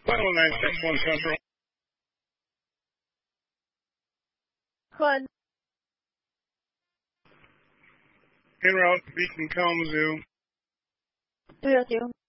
Final 961 Central. Hood. En route, Beacon Kalamazoo. 302.